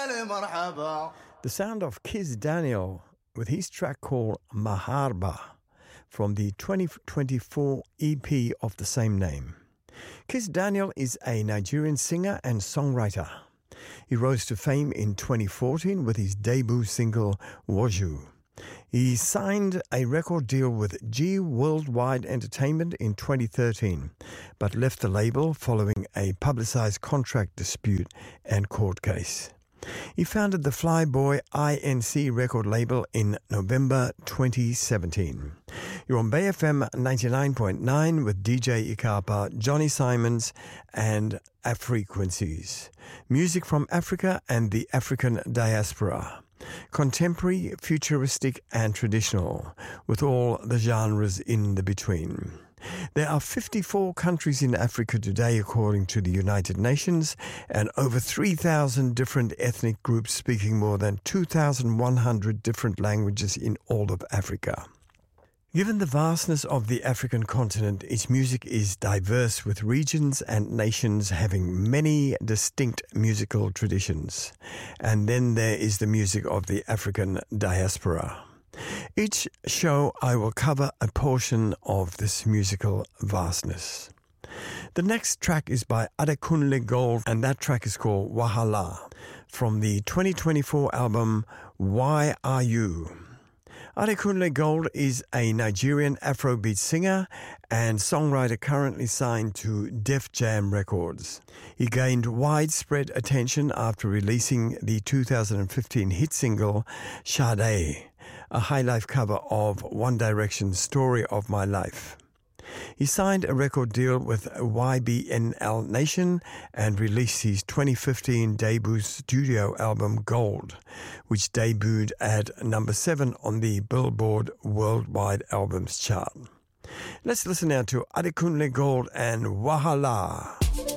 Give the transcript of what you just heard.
The sound of Kizz Daniel with his track called Maharba from the 2024 EP of the same name. Kizz Daniel is a Nigerian singer and songwriter. He rose to fame in 2014 with his debut single Waju. He signed a record deal with G Worldwide Entertainment in 2013, but left the label following a publicized contract dispute and court case. He founded the Flyboy INC record label in November 2017. You're on Bay FM 99.9 with DJ Ikapa, Johnny Simons, and Afrequencies. Music from Africa and the African diaspora. Contemporary, futuristic, and traditional, with all the genres in the between. There are 54 countries in Africa today, according to the United Nations, and over 3,000 different ethnic groups speaking more than 2,100 different languages in all of Africa. Given the vastness of the African continent, its music is diverse, with regions and nations having many distinct musical traditions. And then there is the music of the African diaspora. Each show I will cover a portion of this musical vastness. The next track is by Adekunle Gold, and that track is called Wahala from the 2024 album Why Are You? Adekunle Gold is a Nigerian Afrobeat singer and songwriter currently signed to Def Jam Records. He gained widespread attention after releasing the 2015 hit single Sade, a high-life cover of One Direction's Story of My Life. He signed a record deal with YBNL Nation and released his 2015 debut studio album Gold, which debuted at number 7 on the Billboard Worldwide Albums chart. Let's listen now to Adekunle Gold and Wahala.